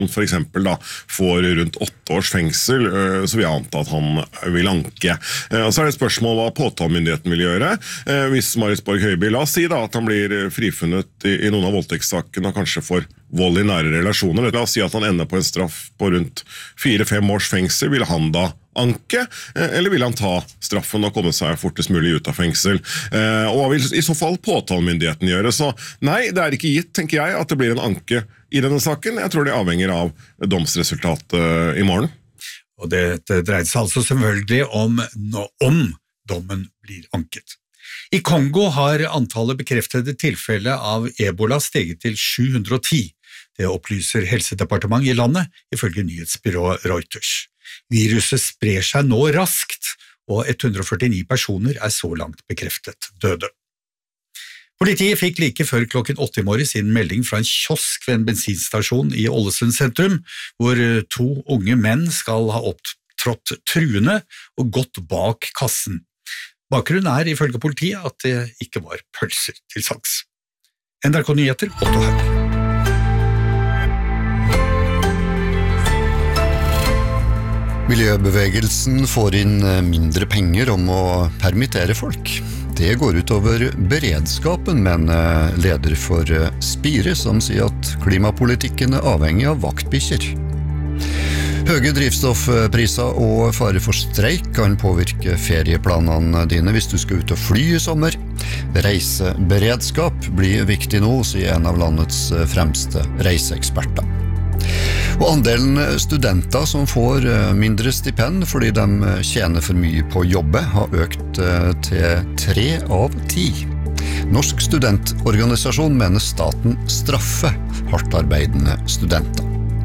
for eksempel da, får rundt 8 års fengsel, så vil jeg anta at han vil anke. Og så det et spørsmål hva påtalemyndigheten vil gjøre. Hvis Marius Borg Høiby, la oss si da, at han blir frifunnet i noen av voldtektssakene og kanskje får vold i nære relasjoner. La oss si at han ender på en straff på rundt 4-5 års fengsel. Vil han da anke, eller vil han ta straffen og komme seg fortest mulig ut av fengsel? Og hva vil i så fall påtalemyndigheten gjøre? Så nei, det ikke gitt, tenker jeg, at det blir en anke i denne saken. Jeg tror det avhenger av domsresultatet i morgen. Og det dreier seg altså selvfølgelig om dommen blir anket. I Kongo har antallet bekreftede tilfeller av Ebola steget til 710. Det opplyser Helsedepartementet i landet, ifølge nyhetsbyrået Reuters. Viruset sprer seg nå raskt, og 149 personer så langt bekreftet døde. Politiet fikk like før klokken 8 i morges inn melding fra en kiosk ved en bensinstasjon i Ålesund sentrum, hvor 2 unge menn skal ha opptrådt truende og gått bak kassen. Bakgrunnen ifølge politiet at det ikke var pølser til salgs. NRK Nyheter, Otto Haug. Miljøbevegelsen får inn mindre penger om å permittere folk. Det går ut over beredskapen, men leder for Spire som sier at klimapolitikken avhengig av vaktbikkjer. Høye drivstoffpriser og fare for streik kan påvirke ferieplanene dine hvis du skal ut og fly i sommer. Reiseberedskap blir viktig nå, sier en av landets fremste reiseeksperter. Og andelen studenter som får mindre stipend fordi de tjener for mye på jobbet, har økt til 3 av 10. Norsk studentorganisasjon mener staten straffer hardtarbeidende studenter.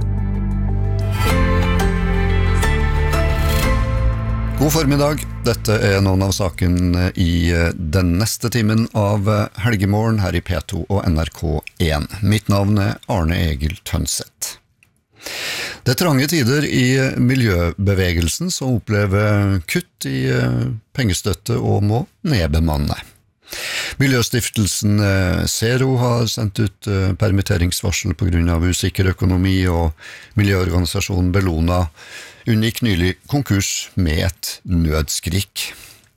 God formiddag, dette noen av sakene i den neste timen av Helgemorgen her i P2 og NRK1. Mitt navn Arne Egil Tønseth. Det trange tider i miljøbevegelsen som opplever kutt i pengestøtte og må nedbemanne. Miljøstiftelsen Zero har sendt ut permitteringsvarsel på grunn av usikker økonomi, og miljøorganisasjonen Bellona unngikk nylig konkurs med et nødskrik.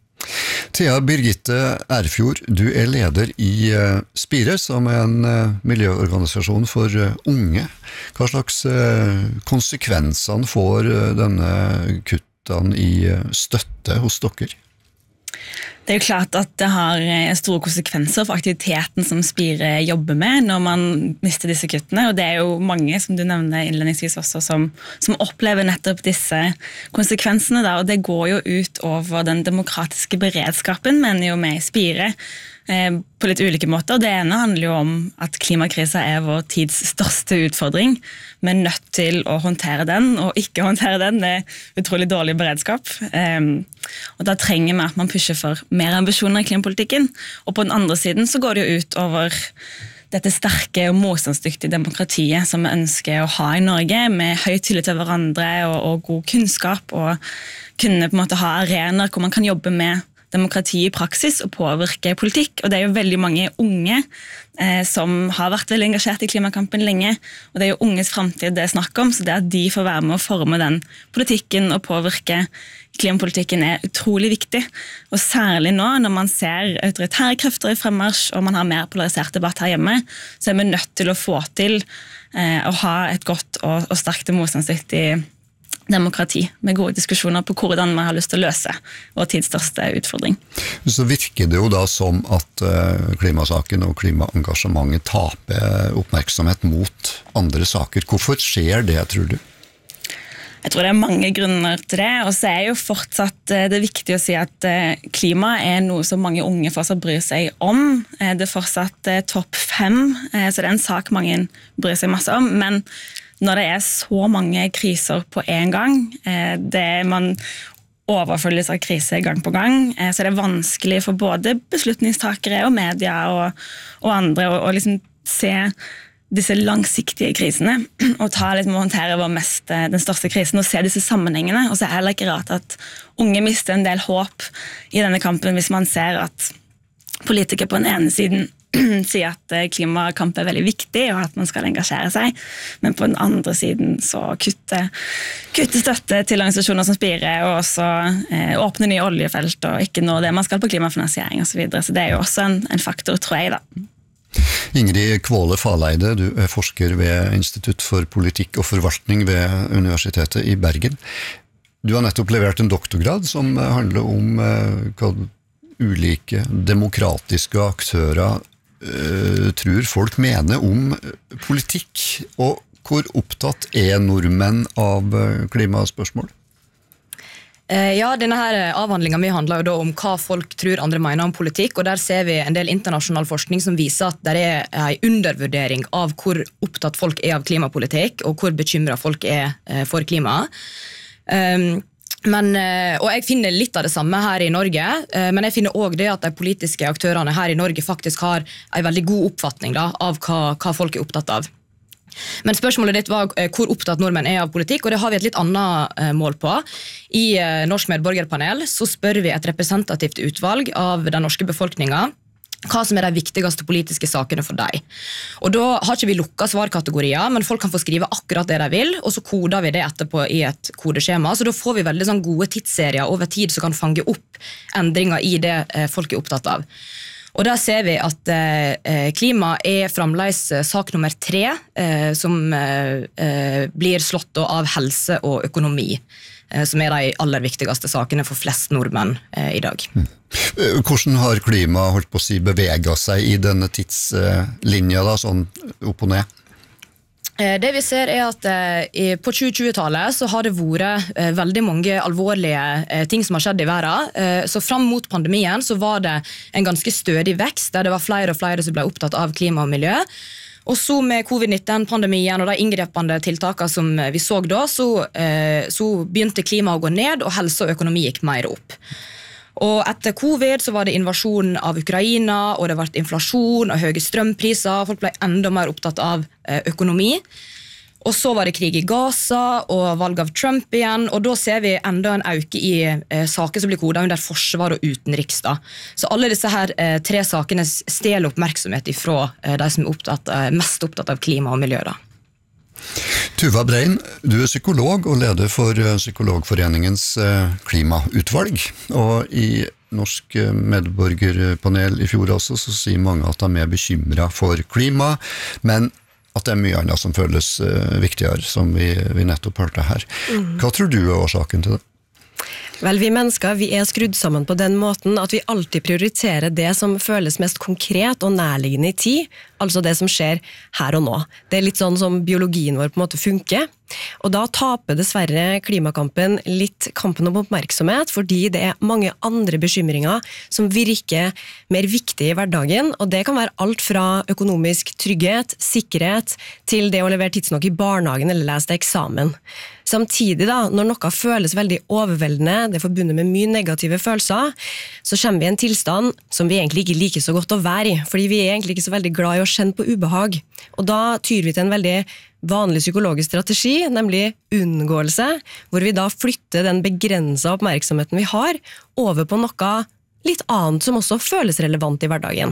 Thea Birgitte Erfjord, du leder i Spire, som en miljøorganisasjon for unge. Hva slags konsekvensene får denne kuttene i støtte hos dere? Det jo klart at det har store konsekvenser for aktiviteten som Spire jobber med når man mister disse kuttene, og det jo mange, som du nevner innledningsvis også, som opplever nettopp disse konsekvensene da, og det går jo ut over den demokratiske beredskapen, mener jo vi i Spire, på litt ulike måter. Det ene handler jo om at klimakrisen vår tids største utfordring. Vi nødt til å håndtere den, og ikke håndtere den. Det utrolig dårlig beredskap. Og da trenger vi at man pusher for mer ambisjoner i klimapolitikken. Og på den andre siden så går det jo ut over dette sterke og motstandsdyktige demokratiet som vi ønsker å ha i Norge, med høy tillit til hverandre og god kunnskap, og kunne på en måte ha arenaer hvor man kan jobbe med demokrati i praksis og påvirke politikk, og det jo veldig mange unge som har vært veldig engasjert i klimakampen lenge, og det jo unges fremtid det snakk om, så det at de får være med å forme den politikken og påvirke klimapolitikken utrolig viktig, og særlig nå når man ser autoritære krefter i fremmarsj, og man har mer polarisert debatt her hjemme, så vi nødt til å få til å ha et godt og sterkt og motstandsdyktig demokrati, med gode diskusjoner på hvordan man har lyst til å løse vår tids største utfordring. Så virker det jo da som at klimasaken og klimaengasjementet taper oppmerksomhet mot andre saker. Hvorfor skjer det, tror du? Jeg tror det mange grunner til det, og så jo fortsatt det viktig å si at klima noe som mange unge fortsatt bryr seg om. Det fortsatt topp 5, så det en sak mange bryr seg masse om, men når det så mange kriser på en gang, man overfølges av krise gang på gang, så det vanskelig for både beslutningstakere og media og andre å liksom se disse langsiktige krisene og å håndtere den største krisen og se disse sammenhengene. Og så det ikke rart at unge mister en del håp i denne kampen hvis man ser at politikere på den ene siden si at klimakamp veldig viktig, og at man skal engasjere seg, men på den andre siden så kutte støtte til organisasjoner som spirer, og også åpne nye oljefelt, og ikke nå det man skal på klimafinansiering og så videre. Så det jo også en faktor, tror jeg da. Ingrid Kvåle Faleide, du forsker ved Institutt for politikk og forvaltning ved Universitetet i Bergen. Du har nettopp levert en doktorgrad som handler om hva ulike demokratiske aktører tror folk mener om politikk, og hvor opptatt nordmenn av klimaspørsmål? Ja, denne her avhandlingen min handler jo da om hva folk tror andre mener om politikk, og der ser vi en del internasjonal forskning som viser at det en undervurdering av hvor opptatt folk av klimapolitikk, og hvor bekymret folk for klimaet. Og jeg finner litt av det samme her i Norge, men jeg finner også det at de politiske aktørene her i Norge faktisk har en veldig god oppfatning da, av hva folk opptatt av. Men spørsmålet ditt var hvor opptatt nordmenn av politikk, og det har vi et litt annet mål på. I Norsk Medborgerpanel så spør vi et representativt utvalg av den norske befolkningen hva som de viktigste politiske sakene for deg. Og da har ikke vi lukket svarkategorier, men folk kan få skrive akkurat det de vil, og så koder vi det etterpå i et kodeskjema, så da får vi veldig sånn gode tidsserier over tid som kan fange opp endringer i det folk opptatt av. Og der ser vi at klima fremdeles sak nummer 3, som blir slått av helse og økonomi, som de aller viktigste sakene for flest nordmenn i dag. Hvordan har klima beveget seg i denne tidslinja, da, sånn opp og ned? Det vi ser at på 2020-tallet så har det vært veldig mange alvorlige ting som har skjedd i verden. Så fram mot pandemien så var det en ganske stødig vekst, der det var flere og flere som ble opptatt av klima og miljø. Og så med covid-19-pandemien og de inngrepende tiltakene som vi så da, så begynte klima å gå ned, og helse og økonomi gikk mer opp. Og etter covid så var det invasjon av Ukraina, og det ble inflasjon og høye strømpriser, folk ble enda mer opptatt av økonomi. Og så var det krig i Gaza og valg av Trump igjen, og da ser vi enda en øke i saker som blir kodet under forsvar og utenriks. Så alle disse her 3 sakene stjeler oppmerksomhet ifra de som mest opptatt av klima og miljø. Tuva Brein, du psykolog og leder for Psykologforeningens klimautvalg, og i Norsk Medborgerpanel i fjor også så sier mange at de bekymret for klima, men at det mye annet som føles viktigere, som vi nettopp hørte her. Hva tror du årsaken til det? Vel, vi mennesker vi skrudd sammen på den måten at vi alltid prioriterer det som føles mest konkret og nærliggende i tid, altså det som skjer her og nå. Det litt sånn som biologien vår på en måte funker, og da taper dessverre klimakampen litt kampen om oppmerksomhet, fordi det mange andre bekymringer som virker mer viktige i hverdagen, og det kan være alt fra økonomisk trygghet, sikkerhet, til det å levere tidsnok i barnehagen eller lese til eksamen. Samtidig da, når noe føles veldig overveldende, det er forbundet med mye negative følelser, så kommer vi i en tilstand som vi egentlig ikke liker så godt å være i, fordi vi egentlig ikke så veldig glad i å kjenne på ubehag. Og da tyr vi til en veldig vanlig psykologisk strategi, nemlig unngåelse, hvor vi da flytter den begrenset oppmerksomheten vi har over på noe litt annet som også føles relevant i hverdagen.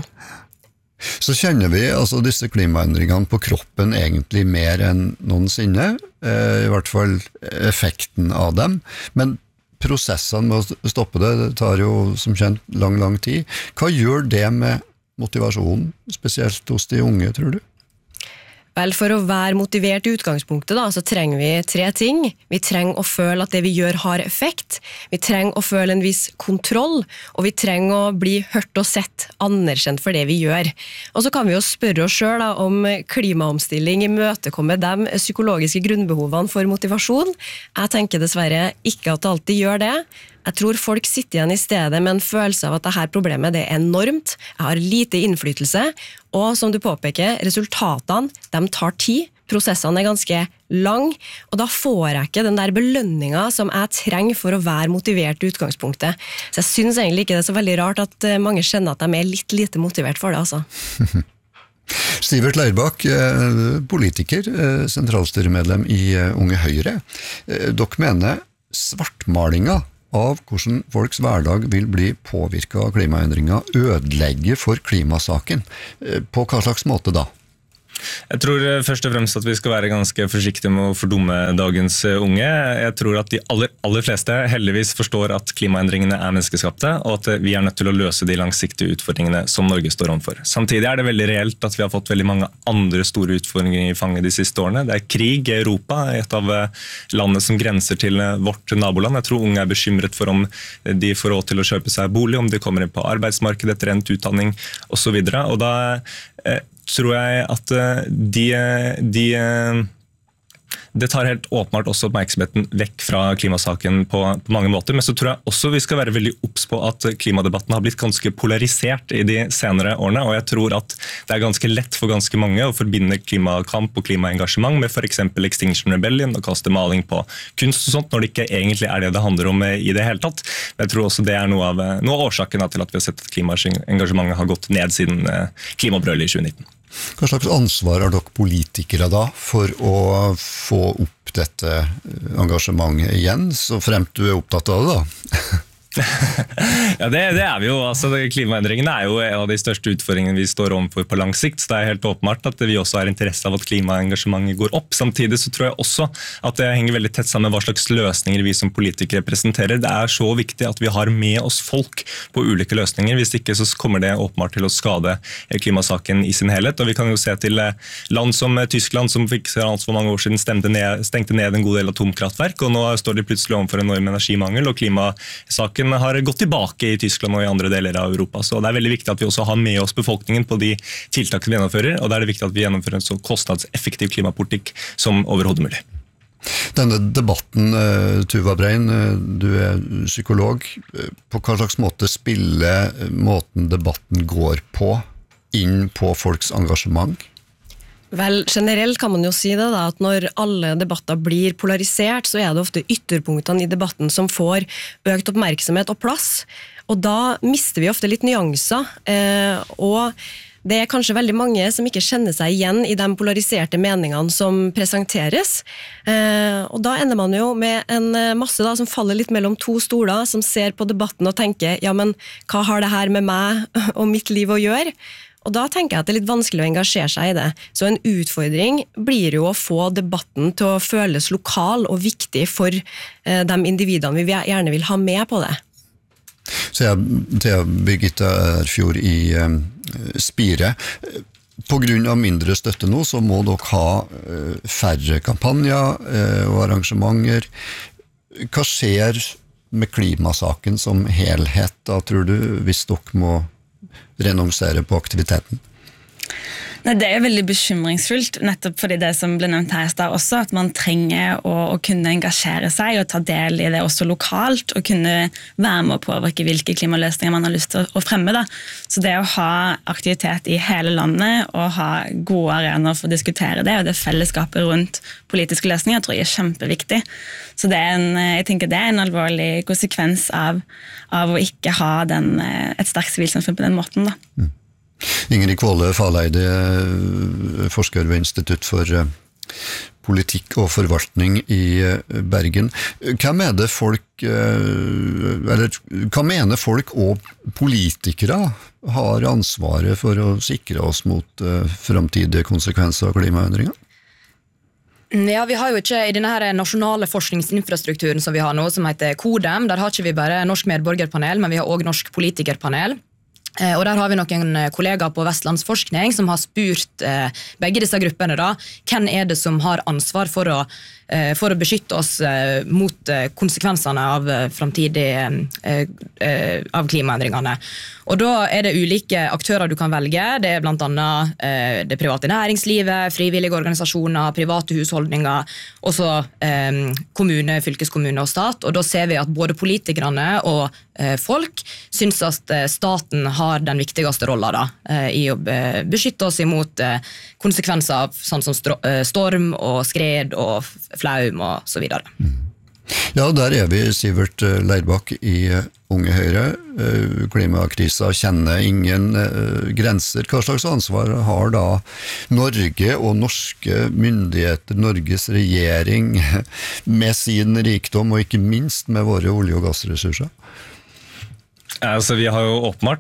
Så kjenner vi altså disse klimaendringene på kroppen egentlig mer enn noensinne, i hvert fall effekten av dem, men prosessene med å stoppe det tar jo som kjent lang tid. Hva gjør det med motivasjonen, spesielt hos de unge, tror du? Vel, for å være motivert i utgangspunktet da, så trenger vi 3 ting. Vi trenger å føle at det vi gjør har effekt. Vi trenger å føle en viss kontroll, og vi trenger å bli hørt og sett, anerkjent for det vi gjør. Og så kan vi jo spørre oss selv da, om klimaomstilling imøtekommer de psykologiske grunnbehovene for motivasjon. Jeg tenker dessverre ikke at det alltid gjør det. Jeg tror folk sitter igjen i stedet med en følelse av at dette problemet det enormt, jeg har lite innflytelse, og som du påpeker, resultatene, de tar tid, prosessene ganske lang, og da får jeg ikke den der belønningen som jeg trenger for å være motivert i utgangspunktet. Så jeg synes egentlig ikke det så veldig rart at mange kjenner at de litt lite motivert for det, altså. Sivert Leirbakk, politiker, sentralstyremedlem i Unge Høyre. Dere mener svartmalinga av hvordan folks hverdag vil bli påvirket av klimaendringer, ødelegge for klimasaken. På hva slags måte da? Jeg tror først og fremst at vi skal være ganske forsiktige med å fordumme dagens unge. Jeg tror at de aller fleste heldigvis forstår at klimaendringene er menneskeskapte, og at vi er nødt til å løse de langsiktige utfordringene som Norge står overfor. Samtidig er det veldig reelt at vi har fått veldig mange andre store utfordringer i fanget de siste årene. Det er krig i Europa, et av landene som grenser til vårt naboland. Jeg tror unge er bekymret for om de får råd til å kjøpe seg bolig, om de kommer inn på arbeidsmarkedet etter endt utdanning og så videre. Og da tror jeg at det tar helt åpenbart også oppmerksomheten vekk fra klimasaken på mange måter, men så tror jeg også vi skal være veldig obs på at klimadebatten har blitt ganske polarisert i de senere årene, og jeg tror at det er ganske lett for ganske mange å forbinde klimakamp og klimaengasjement med for eksempel Extinction Rebellion og kaste maling på kunst og sånt, når det ikke egentlig er det handler om i det hele tatt. Jeg tror også det er noe av årsaken til at vi har sett at klimaengasjementet har gått ned siden klimabrølet i 2019. Hva slags ansvar har dere politikere da for å få opp dette engasjementet igjen, så fremt du er opptatt av det da? Ja, det er vi jo. Altså, klimaendringene er jo en av de største utfordringene vi står overfor på lang sikt, så det er helt åpenbart at vi også har interesse av at klimaengasjementet går opp. Samtidig så tror jeg også at det henger veldig tett sammen med hva slags løsninger vi som politikere presenterer. Det er så viktig at vi har med oss folk på ulike løsninger, hvis ikke så kommer det åpenbart til å skade klimasaken i sin helhet. Og vi kan jo se til land som Tyskland, som fikk for mange år siden stengte ned en god del atomkraftverk, og nå står de plutselig overfor en enorm energimangel, og klimasaken har gått tilbake i Tyskland og i andre deler av Europa. Så det er veldig viktig at vi også har med oss befolkningen på de tiltakene vi gjennomfører, og det er det viktig at vi gjennomfører en så kostnadseffektiv klimapolitikk som overhodet mulig. Denne debatten, Tuva Brein, du er psykolog. På hva slags måte spiller måten debatten går på inn på folks engasjement? Vel, generelt kan man jo si det da, at når alle debatter blir polarisert, så er det ofte ytterpunktene i debatten som får økt oppmerksomhet og plass, og da mister vi ofte litt nyanser, og det er kanskje veldig mange som ikke kjenner seg igjen i de polariserte meningene som presenteres, og da ender man jo med en masse da, som faller litt mellom to stoler, som ser på debatten og tenker, ja, men hva har det her med meg og mitt liv å gjøre? Og da tenker jeg at det er litt vanskelig å engasjere seg i det. Så en utfordring blir jo å få debatten til å føles lokal og viktig for de individene vi gjerne vil ha med på det. Så Thea Birgitte Erfjord i Spire. På grunn av mindre støtte nå, så må dere ha færre kampanjer og arrangementer. Hva skjer med klimasaken som helhet, da, tror du, hvis dere må renonsere på aktiviteten? Nei, det er veldig bekymringsfullt, nettopp fordi det som ble nevnt her i sted også, at man trenger å kunne engasjere seg og ta del i det også lokalt, og kunne være med å påvirke hvilke klimaløsninger man har lyst til å fremme. Da. Så det å ha aktivitet i hele landet og ha gode arenaer for å diskutere det, og det fellesskapet rundt politiske løsninger, tror jeg er kjempeviktig. Så det er jeg tenker det er en alvorlig konsekvens av å ikke ha et sterkt sivilsamfunn på den måten. Da. Ingrid Kvåle Faleide, forsker ved Institutt for politikk og forvaltning i Bergen. Hva mener folk og politikere har ansvaret for å sikre oss mot framtidige konsekvenser av klimaendringer? Ja, vi har jo ikke i denne her nasjonale forskningsinfrastrukturen som vi har nå, som heter KODEM, der har ikke vi bare Norsk medborgerpanel, men vi har også Norsk politikerpanel. Og der har vi noen kollegaer på Vestlandsforskning som har spurt begge disse gruppene da, hvem er det som har ansvar for å beskytte oss mot konsekvensene av av klimaendringene. Og da er det ulike aktører du kan velge. Det er blant annet det private næringslivet, frivillige organisasjoner, private husholdninger, og så kommune, fylkeskommune og stat. Og da ser vi at både politikerne og folk synes at staten har den viktigste rollen da, i å beskytte oss imot konsekvenser av sånn som storm og skred og flaum og så videre. Ja, der vi, Sivert Leirbakk i Unge Høyre. Klimakrisa kjenner ingen grenser. Hva slags ansvar har da Norge og norske myndigheter, Norges regjering, med sin rikdom, og ikke minst med våre olje- og gassressurser? Altså, vi har jo åpenbart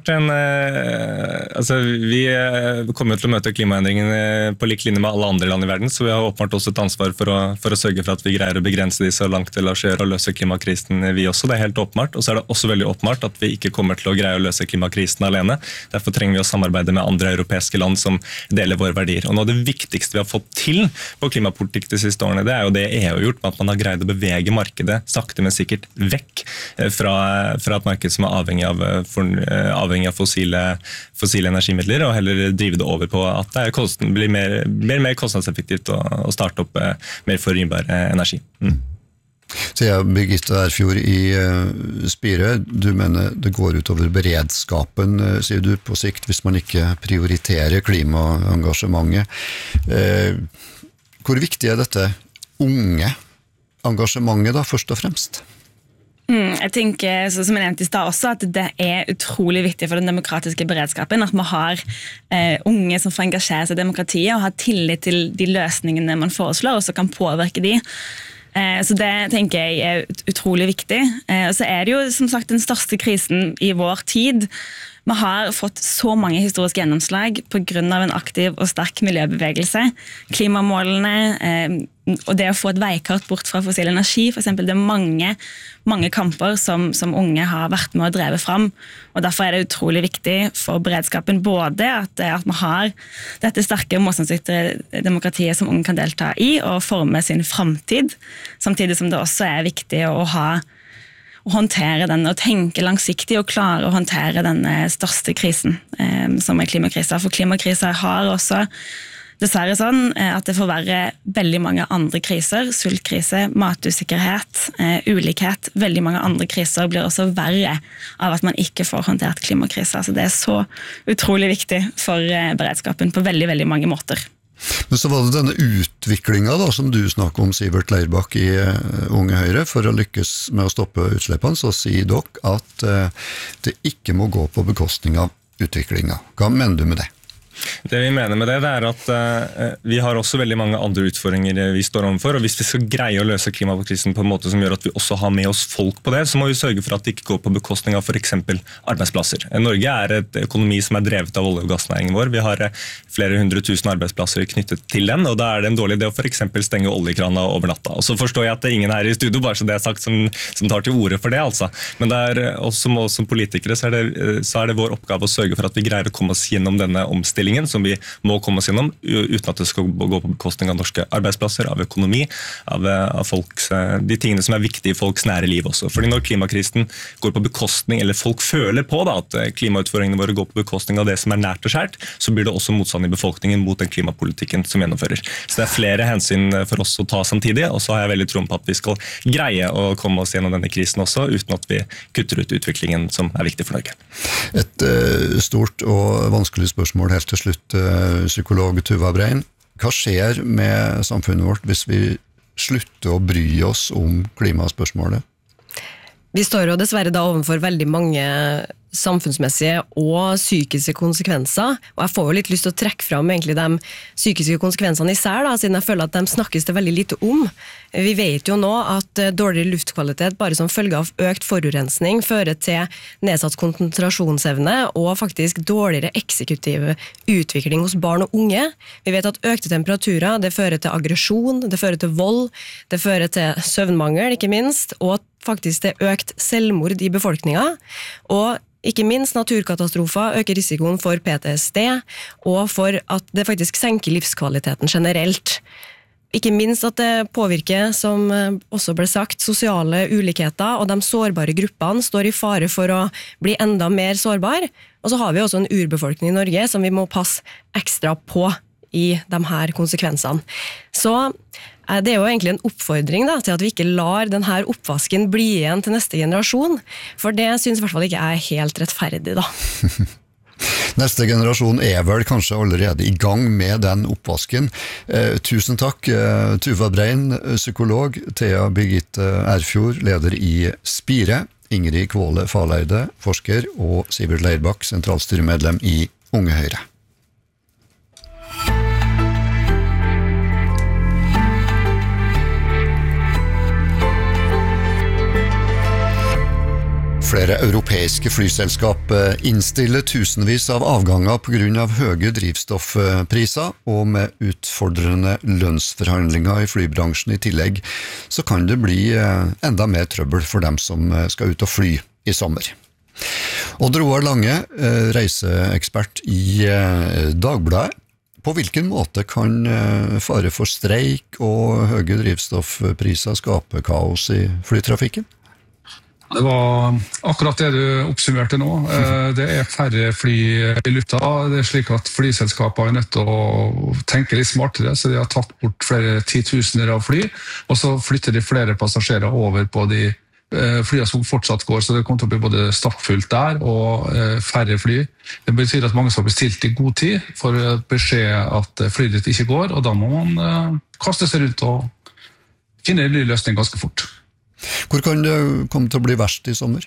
vi kommer til å møte klimaendringene på lik linje med alle andre land i verden, så vi har åpenbart også et ansvar for å sørge for at vi greier å begrense de så langt det lar seg gjøre og løse klimakrisen vi også, det er helt åpenbart. Og så er det også veldig åpenbart at vi ikke kommer til å greie å løse klimakrisen alene. Derfor trenger vi å samarbeide med andre europeiske land som deler våre verdier. Og noe av det viktigste vi har fått til på klimapolitikk de siste årene, det er jo det EU har gjort, med at man har greid å bevege markedet sakte, men sikkert vekk fra et marked som er avhengig av fossile energimidler, og heller drive det over på at det blir mer kostnadseffektivt å starte opp mer fornybar energi. Så Birgitte Erfjord i Spire, du mener det går utover beredskapen, sier du, på sikt, hvis man ikke prioriterer klimaengasjementet. Hvor viktig er dette unge engasjementet da, først og fremst? Jeg tenker, som jeg nevnte i stad også, at det er utrolig viktig for den demokratiske beredskapen at vi har unge som får engasjere seg i demokratiet og har tillit til de løsningene man foreslår, og så kan påvirke de. Så det tenker jeg er utrolig viktig. Og så er det jo som sagt den største krisen i vår tid. Vi har fått så mange historiske gjennomslag på grunn av en aktiv og sterk miljøbevegelse. Klimamålene og det å få et veikart bort fra fossil energi, for eksempel, det er mange kamper som unge har vært med å dreve fram. Og derfor er det utrolig viktig for beredskapen både at vi har dette sterke motstandsdyktige demokratiet som unge kan delta i og forme sin fremtid, samtidig som det også er viktig å håndtere den, og tenke langsiktig og klare å håndtere denne største krisen som er klimakrisa. For klimakrisa har også dessverre sånn at det forverrer veldig mange andre kriser, sultkrise, matusikkerhet, ulikhet, veldig mange andre kriser blir også verre av at man ikke får håndtert klimakrisa. Så det er så utrolig viktig for beredskapen på veldig, veldig mange måter. Men så var det denne utviklingen da, som du snakker om, Sivert Leirbakk i Unge Høyre. For å lykkes med å stoppe utslippene, så sier dere at det ikke må gå på bekostning av utviklingen. Hva mener du med det? Det vi mener med det er at vi har også veldig mange andre utfordringer vi står overfor, og hvis vi skal greie å løse klimakrisen på en måte som gjør at vi også har med oss folk på det, så må vi sørge for at det ikke går på bekostning av for eksempel arbeidsplasser. Norge er et økonomi som er drevet av olje- og gassnæringen vår. Vi har flere 100 000 arbeidsplasser knyttet til den, og da er det en dårlig idé å for eksempel stenge oljekrana over natta. Og så forstår jeg at det er ingen her i studio, bare så det er sagt, som tar til orde for det, altså. Men det er også som politikere så er det vår oppgave å sørge for at vi greier å komme oss gjennom denne omstillingen som vi må komme oss gjennom, uten at det skal gå på bekostning av norske arbeidsplasser, av økonomi, av de tingene som er viktige i folks nære liv også. Fordi når klimakrisen går på bekostning, eller folk føler på at klimautfordringene våre går på bekostning av det som er nært og skjært, så blir det også motstand i befolkningen mot den klimapolitikken som gjennomfører. Så det er flere hensyn for oss å ta samtidig, og så har jeg veldig troen på at vi skal greie å komme oss gjennom denne krisen også, uten at vi kutter ut utviklingen som er viktig for Norge. Et stort og vanskelig spørsmål helt til slutt, psykolog Tuva Brein. Hva skjer med samfunnet vårt hvis vi slutter å bry oss om klimaspørsmålet? Vi står jo dessverre da overfor veldig mange samfunnsmessige og psykiske konsekvenser, og jeg får jo litt lyst til å trekke fram egentlig de psykiske konsekvensene især, siden jeg føler at de snakkes det veldig lite om. Vi vet jo nå at dårligere luftkvalitet bare som følge av økt forurensning fører til nedsatt konsentrasjonsevne og faktisk dårligere eksekutiv utvikling hos barn og unge. Vi vet at økte temperaturer, det fører til aggresjon, det fører til vold, det fører til søvnmangel, ikke minst, og faktisk til økt selvmord i befolkningen, og ikke minst naturkatastrofer øker risikoen for PTSD, og for at det faktisk senker livskvaliteten generelt. Ikke minst at det påvirker, som også ble sagt, sosiale ulikheter, og de sårbare gruppene står i fare for å bli enda mer sårbare. Og så har vi også en urbefolkning i Norge som vi må passe ekstra på i de her konsekvensene. Så det er jo egentlig en oppfordring til at vi ikke lar denne oppvasken bli igjen til neste generasjon, for det synes i hvert fall ikke jeg er helt rettferdig da. Neste generasjon vel kanskje allerede i gang med den oppvasken. Tusen takk, Tuva Brein, psykolog, Thea Birgitte Erfjord, leder i Spire, Ingrid Kvåle Faleide, forsker, og Sivert Leirbakk, sentralstyremedlem i Unge Høyre. Flere europeiske flyselskap innstiller tusenvis av avganger på grunn av høye drivstoffpriser, og med utfordrende lønnsforhandlinger i flybransjen i tillegg, så kan det bli enda mer trøbbel for dem som skal ut og fly i sommer. Odd Roar Lange, reiseekspert i Dagbladet. På hvilken måte kan fare for streik og høye drivstoffpriser skape kaos i flytrafikken? Det var akkurat det du oppsummerte nå. Det færre fly i lufta. Det slik at flyselskapene nødt til å tenke litt smartere, så de har tatt bort flere 10 000 av fly, og så flytter de flere passasjerer over på de flyene som fortsatt går, så det kommer til å bli både stappfullt der og færre fly. Det betyr at mange som har bestilt i god tid får beskjed at flyet ditt ikke går, og da må man kaste seg rundt og finne en ny løsning ganske fort. Hvor kan det komme til å bli verst i sommer?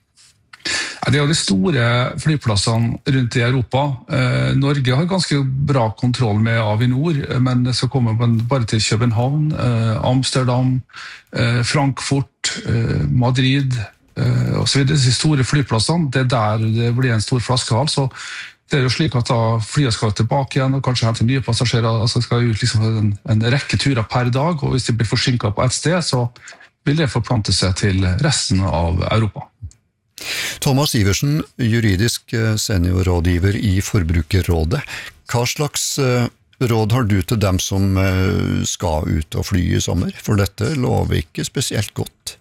Det er jo de store flyplassene rundt i Europa. Norge har ganske bra kontroll med Avinor, men så kommer man bare til København, Amsterdam, Frankfurt, Madrid og så videre. De store flyplassene, det der det blir en stor flaskehals, så det er jo slik at da flyene skal tilbake igjen og kanskje hente nye passasjerer, altså skal ut liksom en rekke turer per dag, og hvis de blir forsinket på et sted, så vil det forplante seg til resten av Europa. Thomas Iversen, juridisk seniorrådgiver i Forbrukerrådet. Hva slags råd har du til dem som skal ut og fly i sommer? For dette lover ikke spesielt godt.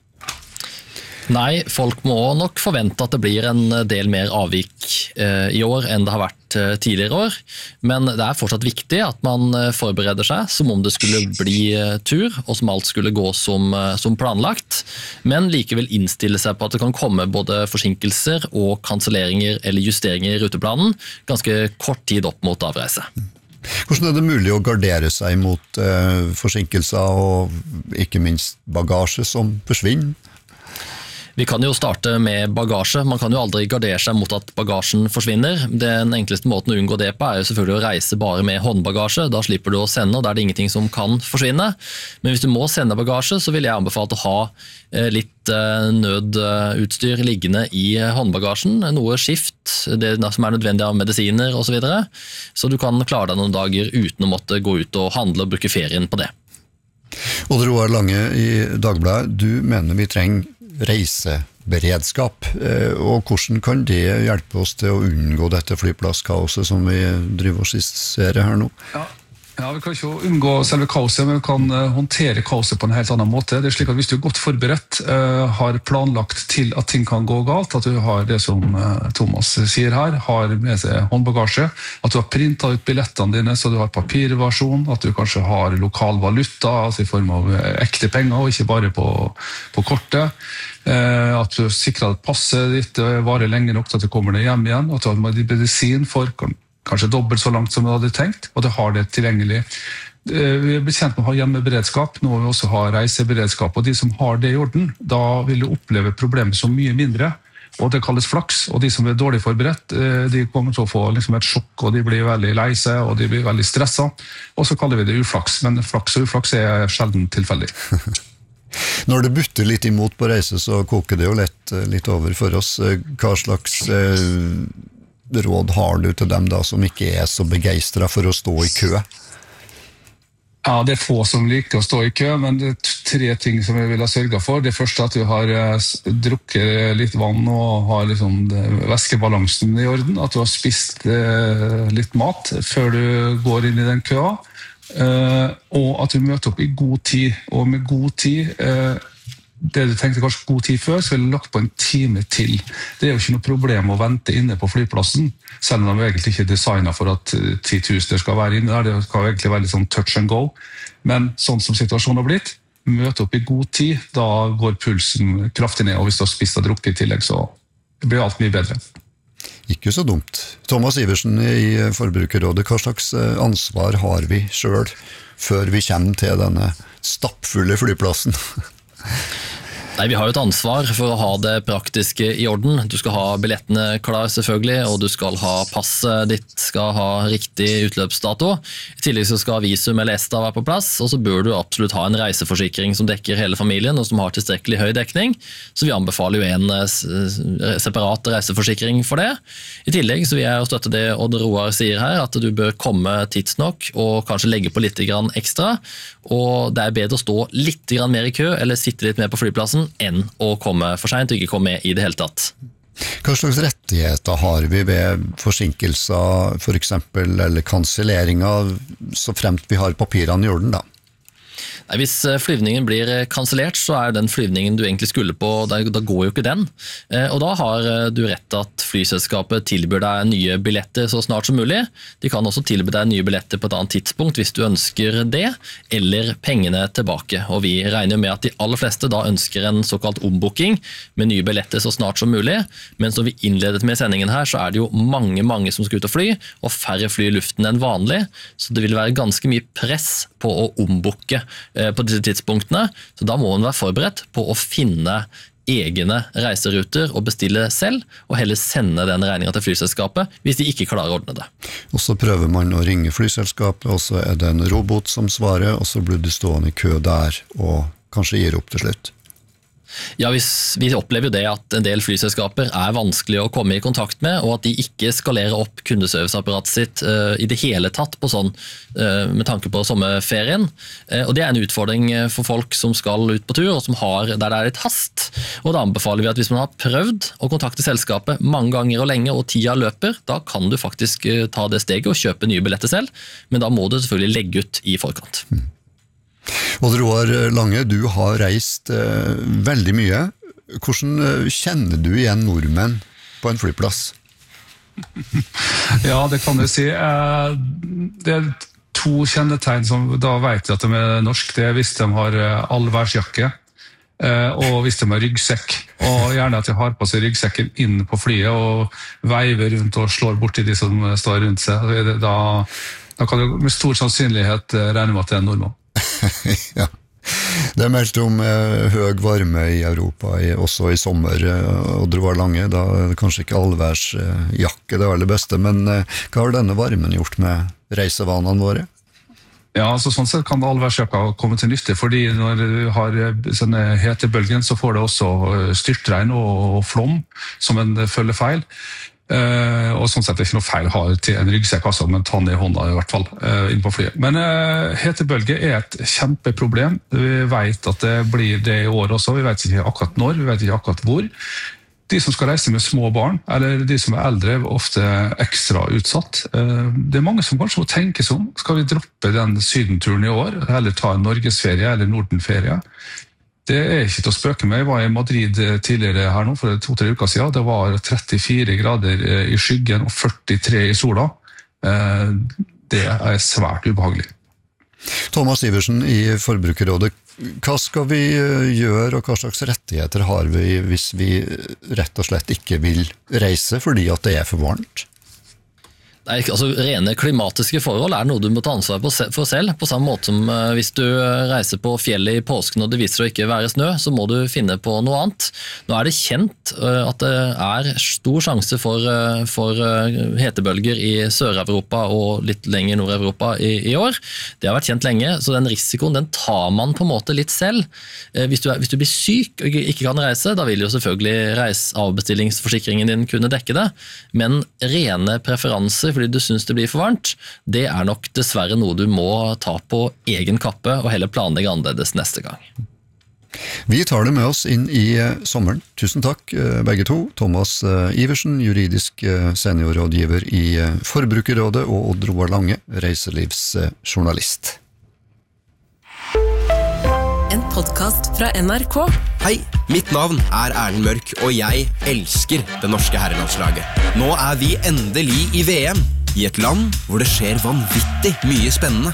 Nei, folk må nok forvente at det blir en del mer avvik i år enn det har vært tidligere år, men det er fortsatt viktig at man forbereder seg som om det skulle bli tur, og som alt skulle gå som planlagt, men likevel innstille seg på at det kan komme både forsinkelser og kanselleringer eller justeringer i ruteplanen ganske kort tid opp mot avreise. Hvordan er det mulig å gardere seg mot forsinkelser og ikke minst bagasje som forsvinner? Vi kan jo starte med bagasje. Man kan jo aldri gardere seg mot at bagasjen forsvinner. Den enkleste måten å unngå det på er jo selvfølgelig å reise bare med håndbagasje. Da slipper du å sende, og da er det ingenting som kan forsvinne. Men hvis du må sende bagasje, så vil jeg anbefale å ha litt nødutstyr liggende i håndbagasjen. Noe skift, det som er nødvendig av medisiner og så videre. Så du kan klare deg noen dager uten å måtte gå ut og handle og bruke ferien på det. Odd Roar Lange i Dagbladet, du mener vi trenger reiseberedskap, og hvordan kan det hjelpe oss til å unngå dette flyplasskaoset som vi driver og skisserer her nå? Ja, vi kan ikke unngå selve kaoset, men vi kan håndtere kaoset på en helt annen måte. Det er slik at hvis du er godt forberedt, har planlagt til at ting kan gå galt, at du har det som Thomas sier her, har med seg håndbagasje, at du har printet ut billettene dine så du har papirversjon, at du kanskje har lokal valuta, altså i form av ekte penger, og ikke bare på kortet, at du sikrer at passet ditt varer lenge nok til at du kommer deg hjem igjen, at du har medisin for kanskje dobbelt så langt som du hadde tenkt, og du har det tilgjengelig. Vi er bekjent med å ha hjemmeberedskap, nå vil vi også ha reiseberedskap, og de som har det i orden, da vil du oppleve problemet som mye mindre, og det kalles flaks, og de som er dårlig forberedt, de kommer til å få liksom et sjokk, og de blir veldig lei seg, og de blir veldig stresset, og så kaller vi det uflaks, men flaks og uflaks er sjelden tilfeldig. Når det butter litt imot på reise, så koker det jo litt over for oss. Hva slags råd har du til dem da som ikke er så begeistret for å stå i kø? Ja, det er få som liker å stå i kø, men det er 3 ting som jeg vil ha sørget for. Det første er at du har drukket litt vann og har liksom væskebalansen i orden, at du har spist litt mat før du går inn i den køa, og at du møter opp i god tid, og med god tid det du tenkte kanskje god tid før, så ville du lagt på en time til. Det er jo ikke noe problem å vente inne på flyplassen, selv om de egentlig ikke er designet for at 10 000 skal være inne der. Det skal egentlig være litt sånn touch and go. Men sånn som situasjonen har blitt, møte opp i god tid, da går pulsen kraftig ned, og hvis du har spist og drukket i tillegg, så blir alt mye bedre. Ikke så dumt. Thomas Iversen i Forbrukerrådet, hva slags ansvar har vi selv før vi kommer til denne stappfulle flyplassen? Nei, vi har jo et ansvar for å ha det praktiske i orden. Du skal ha billettene klar selvfølgelig, og du skal ha passet ditt, skal ha riktig utløpsdato. I tillegg så skal visum eller ESTA være på plass, og så bør du absolutt ha en reiseforsikring som dekker hele familien, og som har tilstrekkelig høy dekning. Så vi anbefaler jo en separat reiseforsikring for det. I tillegg så vil jeg støtte det Odd Roar sier her, at du bør komme tidsnok og kanskje legge på litt grann ekstra, og det er bedre å stå litt grann mer i kø, eller sitte litt mer på flyplassen, enn å komme for sent og ikke komme med i det hele tatt. Hva slags rettigheter har vi ved forsinkelser, for eksempel, eller kanselleringer, så fremt vi har papirene i orden da? Nei, hvis flyvningen blir kansellert, så er den flyvningen du egentlig skulle på, da går jo ikke den. Og da har du rett at flyselskapet tilbyr deg nye billetter så snart som mulig. De kan også tilby deg nye billetter på et annet tidspunkt hvis du ønsker det, eller pengene tilbake. Og vi regner med at de aller fleste da ønsker en såkalt ombooking med nye billetter så snart som mulig. Men som vi innledet med sendingen her, så er det jo mange som skal ut og fly, og færre fly i luften enn vanlig. Så det vil være ganske mye press på å ombooke på disse tidspunktene, så da må man være forberedt på å finne egne reiseruter og bestille selv, og heller sende den regningen til flyselskapet hvis de ikke klarer å ordne det. Og så prøver man å ringe flyselskapet, og så er det en robot som svarer, og så blir du stående i kø der, og kanskje gir opp til slutt. Ja, vi opplever jo det at en del flyselskaper er vanskelig å komme i kontakt med, og at de ikke skalerer opp kundeserviceapparatet sitt i det hele tatt på sånn, med tanke på sommerferien. Og det er en utfordring for folk som skal ut på tur, og der det er litt hast. Og da anbefaler vi at hvis man har prøvd å kontakte selskapet mange ganger og lenge, og tida løper, da kan du faktisk ta det steget og kjøpe nye billetter selv, men da må du selvfølgelig legge ut i forkant. Odd Roar Lange, du har reist veldig mye. Hvordan kjenner du igjen nordmenn på en flyplass? Ja, det kan du si. Det er 2 kjennetegn som da vet jeg at de er norsk. Det er hvis de har allværsjakke, og hvis de har ryggsekk. Og gjerne at de har på seg ryggsekken inn på flyet og veiver rundt og slår bort til de som står rundt seg. Da kan du med stor sannsynlighet regne med at det er en nordmann. Ja. Det er meldt om høy varme i Europa, også i sommer, Odd Roar Lange. Da er det kanskje ikke allværsjakke det aller beste, men hva har denne varmen gjort med reisevanene våre? Ja, altså sånn sett kan allværsjakka komme til nytte, fordi når du har sånne hetebølgen, så får det også styrtregn og flom som en følger feil. Og sånn sett er det ikke noe feil å ha til en ryggsekk, altså, men tann i hånda i hvert fall inn på flyet. Men hetebølge er et kjempeproblem. Vi vet at det blir det i år også, vi vet ikke akkurat når, vi vet ikke akkurat hvor. De som skal reise med små barn, eller de som er eldre, er ofte ekstra utsatt. Det er mange som kanskje må tenke sånn, skal vi droppe den sydenturen i år, eller ta en Norgesferie eller Nordenferie? Det er ikke til å spøke med. Jeg var i Madrid tidligere her nå, for 2-3 uker siden. Det var 34 grader i skyggen og 43 i sola. Det er svært ubehagelig. Thomas Iversen i Forbrukerrådet, hva skal vi gjøre, og hva slags rettigheter har vi hvis vi rett og slett ikke vil reise fordi at det er for varmt? Nei, altså rene klimatiske forhold er noe du må ta ansvar for selv, på samme måte som hvis du reiser på fjellet i påsken og det viser seg å ikke være snø, så må du finne på noe annet. Nå er det kjent at det er stor sjanse for hetebølger i Sør-Europa og litt lenger Nord-Europa i år. Det har vært kjent lenge, så den risikoen den tar man på en måte litt selv. Hvis du blir syk og ikke kan reise, da vil jo selvfølgelig avbestillingsforsikringen din kunne dekke det, men rene preferanser fordi du synes det blir for varmt, det er nok dessverre noe du må ta på egen kappe og heller planlegge annerledes neste gang. Vi tar det med oss inn i sommeren. Tusen takk begge to. Thomas Iversen, juridisk seniorrådgiver i Forbrukerrådet, og Odd Roar Lange, reiselivsjournalist. En podcast fra NRK. Hei, mitt navn er Erlend Mørk, og jeg elsker det norske herrelandslaget. Nå er vi endelig i VM. I et land hvor det skjer vanvittig mye spennende.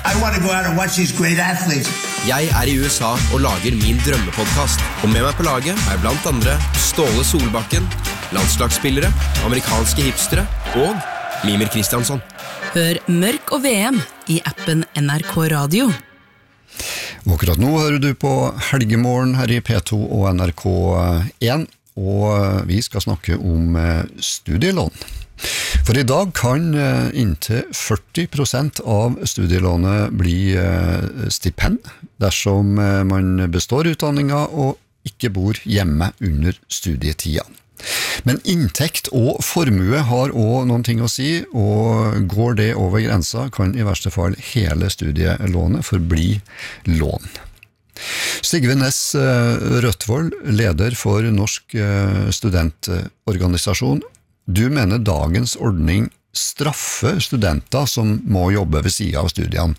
Jeg I USA og lager min drømmepodcast. Og med meg på laget blant andre Ståle Solbakken, landslagsspillere, amerikanske hipstere og Mímir Kristjánsson. Hør Mørk og VM I appen NRK Radio. Og akkurat nå hører du på Helgemorgen her I P2 og NRK1, og vi skal snakke om studielån. For I dag kan inntil 40% av studielånet bli stipend dersom man består utdanningen og ikke bor hjemme under studietida. Men inntekt og formue har også noen ting å si, og går det over grensa kan I verste fall hele studielånet forbli lån. Sigve Næss Rødtvold, leder for Norsk studentorganisasjon. Du mener dagens ordning straffer studenter som må jobbe ved siden av studiene.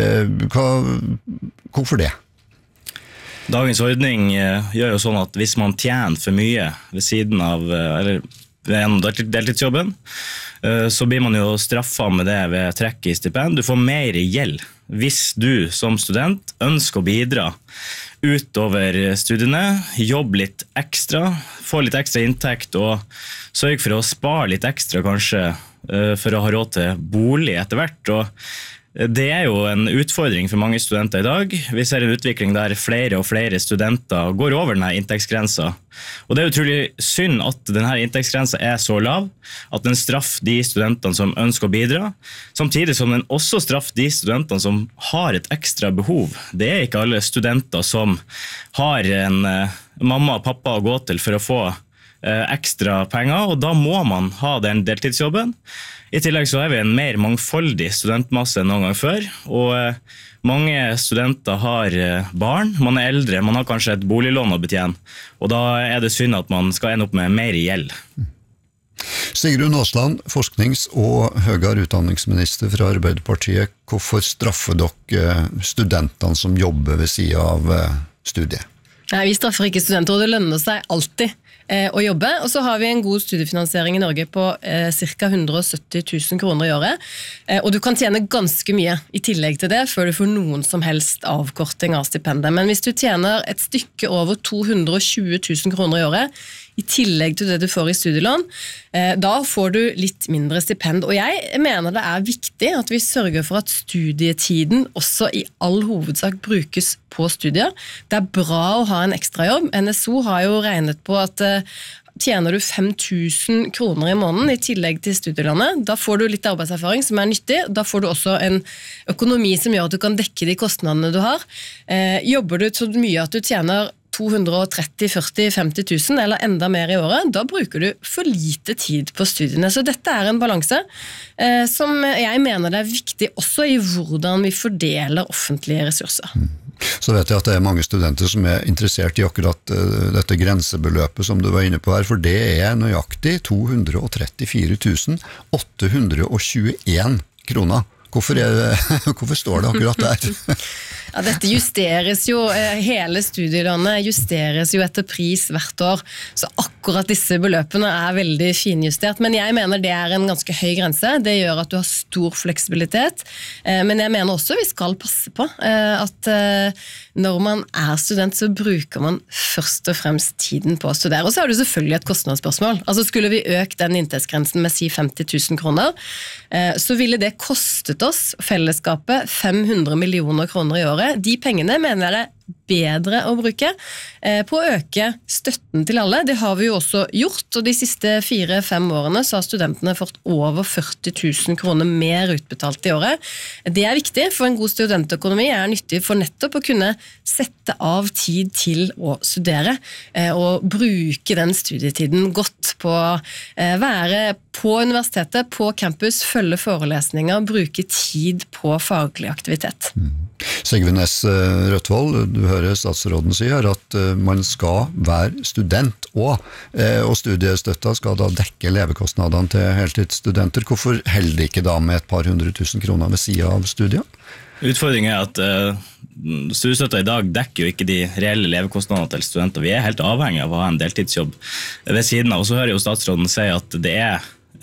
Hvorfor det? Dagens ordning gjør jo sånn at hvis man tjener for mye ved siden av, eller ved deltidsjobben, så blir man jo straffet med det ved trekk I stipend. Du får mer gjeld hvis du som student ønsker å bidra utover studiene, jobbe litt ekstra, få litt ekstra inntekt og sørge for å spare litt ekstra kanskje for å ha råd til bolig etter hvert. Og det jo en utfordring for mange studenter I dag. Vi ser en utvikling der flere og flere studenter går over denne inntektsgrensa. Og det utrolig synd at denne inntektsgrensa så lav, at den straffer de studentene som ønsker å bidra, samtidig som den også straffer de studentene som har et ekstra behov. Det ikke alle studenter som har en mamma og pappa å gå til for å få ekstra penger, og da må man ha den deltidsjobben. I tillegg så vi en mer mangfoldig studentmasse enn noen gang før, og mange studenter har barn, man eldre, man har kanskje et boliglån å betjene, og da det synd at man skal ende opp med mer gjeld. Sigrun Aasland, forsknings- og høyere utdanningsminister fra Arbeiderpartiet. Hvorfor straffer dere studentene som jobber ved siden av studiet? Nei, vi straffer ikke studenter, og det lønner seg alltid å jobbe, og så har vi en god studiefinansiering I Norge på ca. 170 000 kroner I året, og du kan tjene ganske mye I tillegg til det før du får noen som helst avkorting av stipendet. Men hvis du tjener et stykke over 220 000 kroner I året, I tillegg til det du får I studielån, da får du litt mindre stipend. Og jeg mener det viktig at vi sørger for at studietiden også I all hovedsak brukes på studier. Det bra å ha en ekstra jobb. NSO har jo regnet på at tjener du 5 000 kroner I måneden I tillegg til studielånet, da får du litt arbeidserfaring som nyttig, da får du også en økonomi som gjør at du kan dekke de kostnadene du har. Jobber du så mye at du tjener 230 000, 40 000, 50 000 eller enda mer I året, da bruker du for lite tid på studiene. Så dette en balanse som jeg mener det viktig også I hvordan vi fordeler offentlige ressurser. Så vet jeg at det mange studenter som interessert I akkurat dette grensebeløpet som du var inne på her, for det nøyaktig 234 821 kroner. Hvorfor står det akkurat der? Ja, dette justeres jo, hele studielånet justeres jo etter pris hvert år, så akkurat disse beløpene veldig finjustert, men jeg mener det en ganske høy grense, det gjør at du har stor fleksibilitet, men jeg mener også vi skal passe på at når man student så bruker man først og fremst tiden på å studere, og så det selvfølgelig et kostnadsspørsmål. Altså skulle vi økt den inntektsgrensen med si 50 000 kroner, så ville det kostet oss fellesskapet 500 millioner kroner I året. De pengene mener jeg bedre å bruke på å øke støtten til alle. Det har vi jo også gjort, og de siste 4-5 årene så har studentene fått over 40 000 kroner mer utbetalt I året. Det viktig, for en god studentøkonomi nyttig for nettopp å kunne sette av tid til å studere, og bruke den studietiden godt på å være på universitetet, på campus, følge forelesninger, bruke tid på faglig aktivitet. Sigve Næss Rødtvold, du hører statsråden si her at man skal være student og studiestøtta skal da dekke levekostnadene til heltidsstudenter. Hvorfor holder det ikke da med et par 100 000 kroner ved siden av studiet? Utfordringen at studiestøtta I dag dekker jo ikke de reelle levekostnadene til studenter. Vi helt avhengig av å ha en deltidsjobb ved siden av, og så hører jo statsråden si at det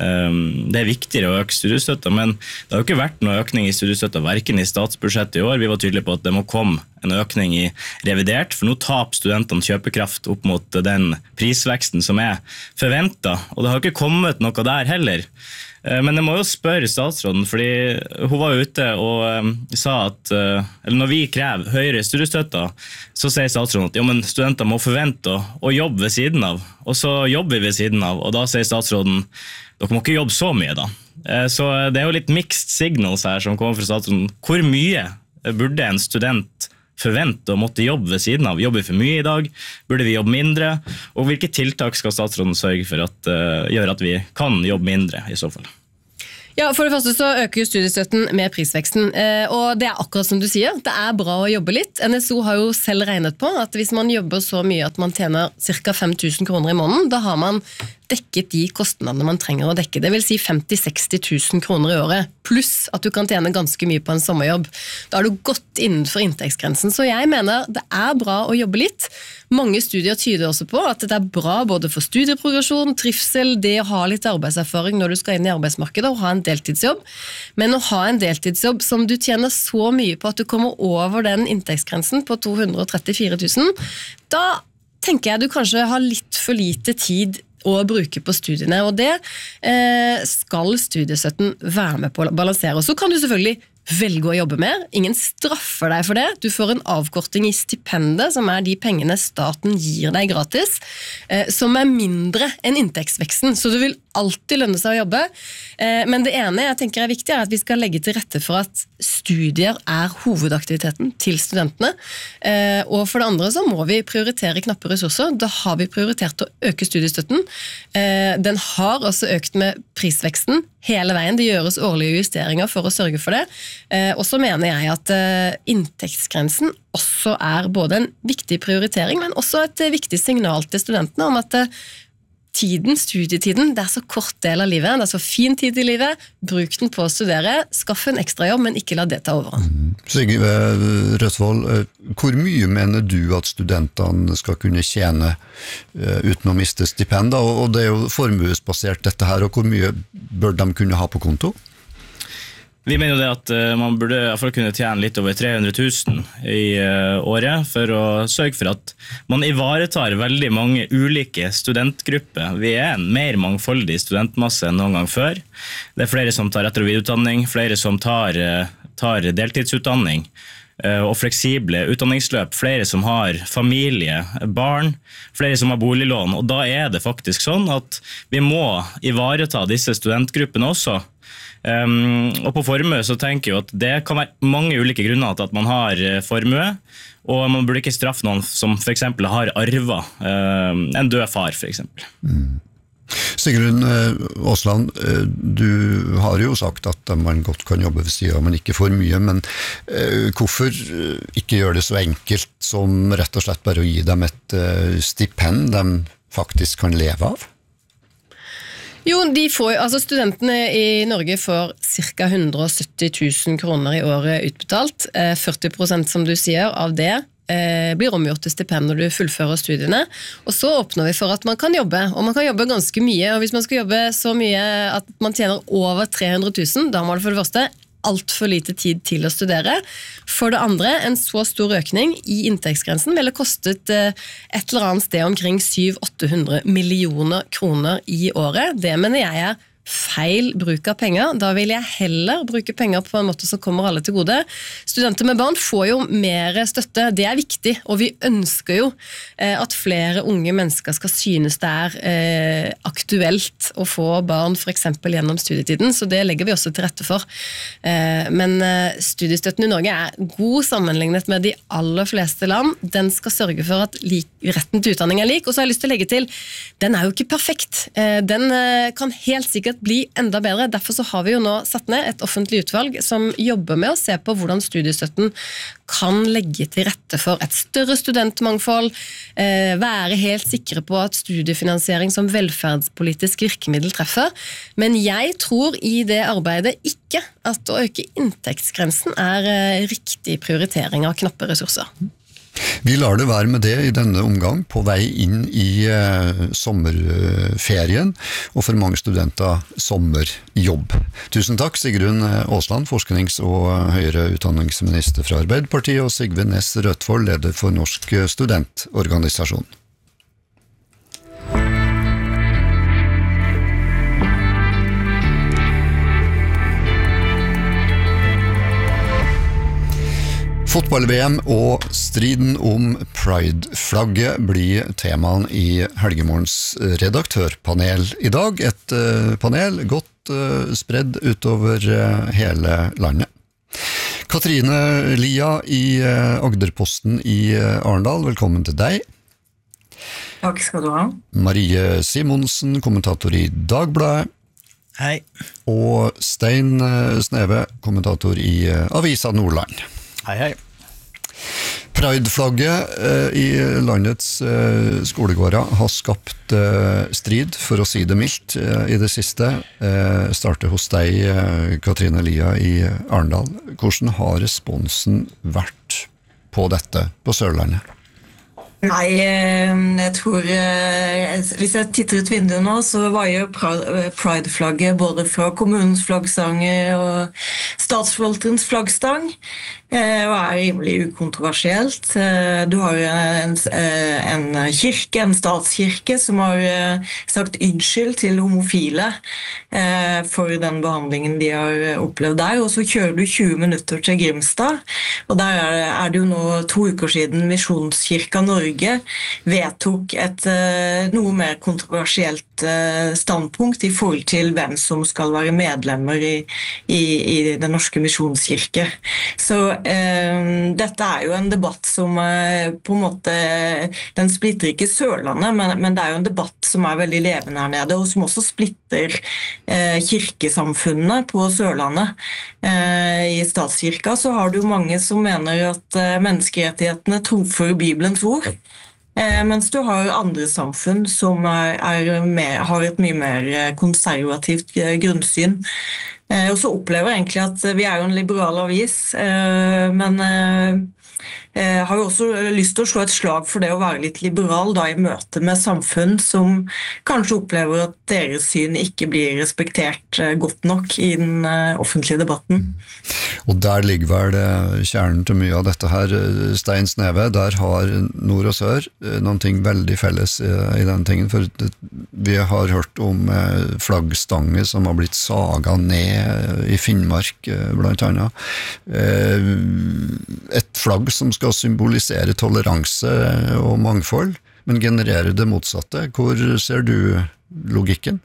det viktigere å øke studiestøtta, men det har jo ikke vært noe økning i studiestøtta, hverken i statsbudsjettet i år. Vi var tydelige på at det må komme en økning i revidert, for nå taper studentene kjøpekraft opp mot den prisveksten som forventet, og det har ikke kommet noe der heller. Men jeg må jo spørre statsråden, fordi hun var jo ute og sa at når vi krever høyere studiestøtta, så sier statsråden at men studenter må forvente å jobbe ved siden av, og så jobber vi ved siden av, og da sier statsråden dere må ikke jobbe så mye da. Så det jo litt mixed signals her som kommer fra statsråden. Hvor mye burde en student forvente å måtte jobbe ved siden av? Jobber vi for mye i dag? Burde vi jobbe mindre? Og hvilke tiltak skal statsråden sørge for at gjør at vi kan jobbe mindre i så fall? Ja, for det første så øker jo studiestøtten med prisveksten, og det akkurat som du sier, det bra å jobbe litt. NSO har jo selv regnet på at hvis man jobber så mye at man tjener ca. 5 000 kroner i måneden, da har man dekket de kostnadene man trenger å dekke. Det vil si 50 000-60 000 kroner i året, pluss at du kan tjene ganske mye på en sommerjobb. Da du gått innenfor inntektsgrensen, så jeg mener det bra å jobbe litt. Mange studier tyder også på at det bra både for studieprogresjon, trivsel, det å ha litt arbeidserfaring når du skal inn i arbeidsmarkedet og ha en deltidsjobb. Men å ha en deltidsjobb som du tjener så mye på at du kommer over den inntektsgrensen på 234 000, da tenker jeg du kanskje har litt for lite tid å bruke på studiene, og det skal studiestøtten være med på å balansere. Og så kan du selvfølgelig velge å jobbe mer. Ingen straffer deg for det. Du får en avkorting i stipendet, som de pengene staten gir deg gratis, som mindre enn inntektsveksten, så det vil alltid lønne seg å jobbe. Men det ene jeg tenker viktig at vi skal legge til rette for at studier hovedaktiviteten til studentene, og for det andre så må vi prioritere knappe ressurser. Da har vi prioritert å øke studiestøtten. Den har også økt med prisveksten hele veien. Det gjøres årlige justeringer for å sørge for det. Og så mener jeg at inntektsgrensen også både en viktig prioritering, men også et viktig signal til studentene om at studietiden, det så kort del av livet, det så fin tid i livet, bruk den på å studere, skaff en ekstra jobb, men ikke la det ta over. Sigve Røsvold, hvor mye mener du at studentene skal kunne tjene uten å miste stipend? Og det jo formuesbasert dette her, og hvor mye bør de kunne ha på konto? Vi mener jo det at man burde i hvert fall kunne tjene litt over 300 000 i året for å sørge for at man ivaretar veldig mange ulike studentgrupper. Vi en mer mangfoldig studentmasse enn noen gang før. Det flere som tar etter- og videreutdanning, flere som tar deltidsutdanning og fleksible utdanningsløp, flere som har familie, barn, flere som har boliglån, og da det faktisk sånn at vi må ivareta disse studentgruppene også. Og på formue så tenker jeg at det kan være mange ulike grunner til at man har formue, og man burde ikke straffe noen som for eksempel har arvet en død far for eksempel. Sigrun Aasland, du har jo sagt at man godt kan jobbe ved siden, men ikke for mye, men hvorfor ikke gjøre det så enkelt som rett og slett bare å gi dem et stipend de faktisk kan leve av? Jo, studentene i Norge får ca. 170 000 kroner i året utbetalt. 40% som du sier av det blir omgjort til stipend når du fullfører studiene. Og så åpner vi for at man kan jobbe, og man kan jobbe ganske mye. Og hvis man skal jobbe så mye at man tjener over 300 000, da må det for det første alt for lite tid til å studere. For det andre, en så stor økning i inntektsgrensen ville kostet et eller annet sted omkring 700-800 millioner kroner i året. Det mener jeg feil bruk av penger. Da vil jeg heller bruke penger på en måte som kommer alle til gode. Studenter med barn får jo mer støtte. Det viktig, og vi ønsker jo at flere unge mennesker skal synes det aktuelt å få barn for eksempel gjennom studietiden, så det legger vi også til rette for. Men studiestøtten i Norge god sammenlignet med de aller fleste land. Den skal sørge for at retten til utdanning lik, og så har jeg lyst til å legge til, den jo ikke perfekt. Den kan helt sikkert bli enda bedre. Derfor så har vi jo nå satt ned et offentlig utvalg som jobber med å se på hvordan studiestøtten kan legge til rette for et større studentmangfold, være helt sikre på at studiefinansiering som velferdspolitisk virkemiddel treffer. Men jeg tror i det arbeidet ikke at å øke inntektsgrensen riktig prioritering av knappe ressurser. Vi lar det være med det i denne omgang på vei inn i sommerferien, og for mange studenter sommerjobb. Tusen takk, Sigrun Aasland, forsknings- og høyere utdanningsminister fra Arbeiderpartiet, og Sigve Næss Rødtvold, leder for Norsk studentorganisasjon. Fotball-VM og striden om Pride-flagget blir temaen i Helgemorgens redaktørpanel i dag. Et panel godt spredd utover hele landet. Katrine Lia i Agderposten i Arendal, velkommen til deg. Takk skal du ha. Marie Simonsen, kommentator i Dagbladet. Hei. Og Stein Sneve, kommentator i Avisa Nordland. Hei, hei. Pride-flagget i landets skolegårder har skapt strid, for å si det mildt, i det siste. Starter hos deg, Katrine Lia i Arendal. Hvordan har responsen vært på dette på Sørlandet? Nei, jeg tror, hvis jeg titter ut vinduet nå, så var jo Pride-flagget både fra kommunens flaggstanger og statsforvalterens flaggstang, og rimelig ukontroversielt. Du har en kirke, en statskirke, som har sagt unnskyld til homofile for den behandlingen de har opplevd der, og så kjører du 20 minutter til Grimstad, og der er det jo nå 2 uker siden Misjonskirka Norge vedtok et noe mer kontroversielt standpunkt i forhold til hvem som skal være medlemmer i den norske misjonskirke. Så dette er jo en debatt som på en måte, den splitter ikke Sørlandet, men det er jo en debatt som er veldig levende her nede, og som også splitter kirkesamfunnene på Sørlandet. I statskirka så har du mange som mener at menneskerettighetene trumfer Bibelens ord, mens du har andre samfunn som har et mye mer konservativt grunnsyn. Og så opplever jeg egentlig at vi er jo en liberal avis, men har jo også lyst til å slå et slag for det å være litt liberal da, i møte med samfunn som kanskje opplever at deres syn ikke blir respektert godt nok i den offentlige debatten. Og der ligger vel kjernen til mye av dette her, Stein Sneve. Der har nord og sør noen ting veldig felles i den tingen, for vi har hørt om flaggstanger som har blitt saga ned i Finnmark, blant annet. Et flagg som skal symbolisere toleranse og mangfold, men genererer det motsatte. Hvor ser du logikken?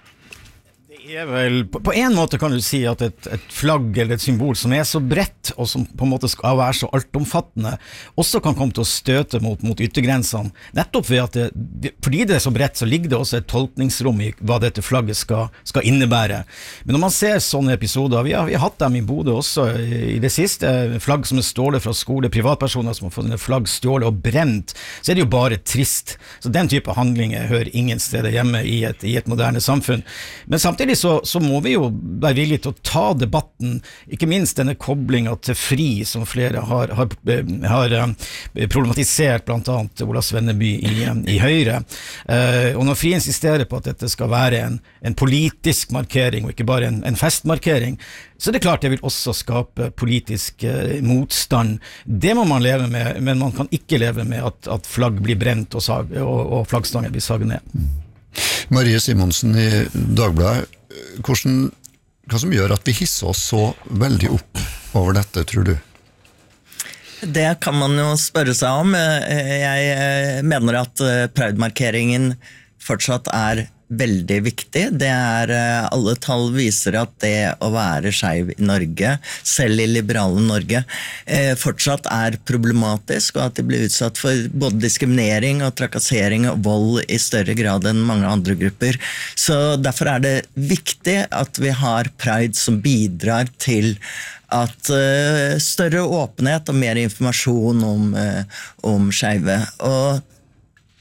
Vel, på en måte kan du si at et flagg eller et symbol som så bredt og som på en måte skal være så altomfattende også kan komme til å støte mot yttergrensene, nettopp ved at fordi det så bredt så ligger det også et tolkningsrom i hva dette flagget skal innebære. Men når man ser sånne episoder, vi har hatt dem i Bodø også i det siste, flagg som stjålet fra skole, privatpersoner som har fått flagg stjålet og brent, så det jo bare trist. Så den type handlinger hører ingen steder hjemme i et moderne samfunn. Men samtidig så må vi jo være villige til å ta debatten, ikke minst denne koblingen til FRI, som flere har problematisert, blant annet Ola Svenneby i Høyre. Og når FRI insisterer på at dette skal være en politisk markering, og ikke bare en festmarkering, så det klart det vil også skape politisk motstand. Det må man leve med, men man kan ikke leve med at flagg blir brent og flaggstanger blir saget ned. Marie Simonsen i Dagbladet, hva som gjør at vi hisser oss så veldig opp over dette, tror du? Det kan man jo spørre seg om. Jeg mener at Pride-markeringen fortsatt veldig viktig. Alle tall viser at det å være skeiv i Norge, selv i liberale Norge, fortsatt problematisk, og at de blir utsatt for både diskriminering og trakassering og vold i større grad enn mange andre grupper. Så derfor det viktig at vi har Pride som bidrar til at større åpenhet og mer informasjon om skeive. Og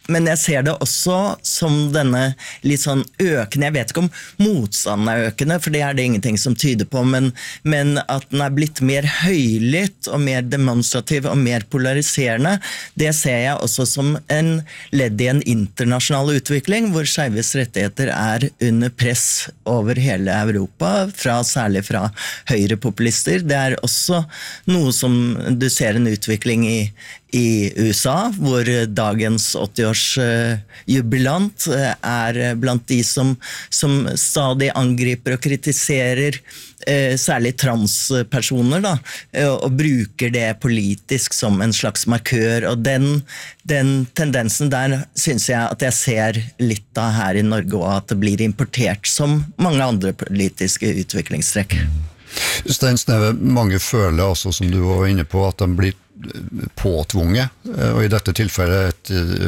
Men jeg ser det også som denne litt sånn økende, jeg vet ikke om motstanden er økende, for det det ingenting som tyder på, men at den blitt mer høylytt og mer demonstrativ og mer polariserende, det ser jeg også som en ledd i en internasjonal utvikling, hvor skeives rettigheter under press over hele Europa, særlig fra høyrepopulister. Det også noe som du ser en utvikling i USA, hvor dagens 80-års jubilant blant de som stadig angriper og kritiserer særlig transpersoner da, og bruker det politisk som en slags markør, og den tendensen der synes jeg at jeg ser litt av her i Norge, og at det blir importert som mange andre politiske utviklingstrekk. Stein Sneve, mange føler altså, som du var inne på, at de blir påtvunget, og i dette tilfellet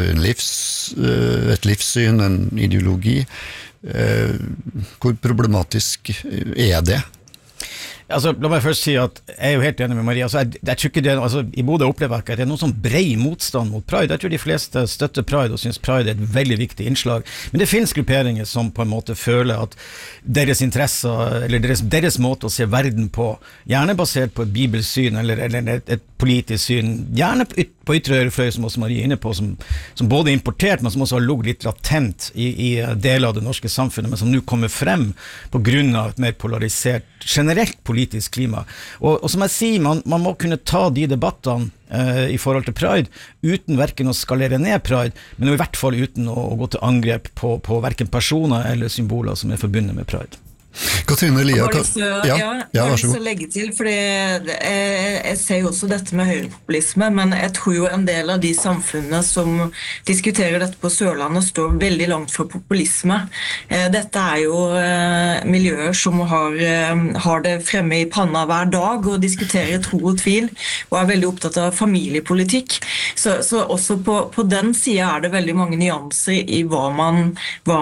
et livssyn, en ideologi. Hvor problematisk det? Altså, la meg først si at jeg jo helt enig med Maria. Jeg tror ikke det, i Bodø opplever jeg ikke at det noen sånn bred motstand mot Pride. Jeg tror de fleste støtter Pride og synes Pride et veldig viktig innslag. Men det finnes grupperinger som på en måte føler at deres interesser, eller deres måte å se verden på, gjerne basert på et bibelsyn eller et politisk syn, gjerne på ytre høyrefløy, som også Marie inne på, som både er importert, men som også har ligget litt latent i deler av det norske samfunnet, men som nå kommer frem på grunn av et mer polarisert, generelt politisk klima. Og som jeg sier, man må kunne ta de debattene i forhold til Pride, uten hverken å skalere ned Pride, men i hvert fall uten å gå til angrep på hverken personer eller symboler som er forbundet med Pride. Katrine Lia, vær så god. Legge til, fordi jeg ser jo også dette med høyrepopulisme, men jeg tror jo en del av de samfunnene som diskuterer dette på Sørlandet står veldig langt fra populisme. Dette jo miljøer som har det fremme i panna hver dag og diskuterer tro og tvil, og veldig opptatt av familiepolitikk. Så også på den siden det veldig mange nyanser i hva man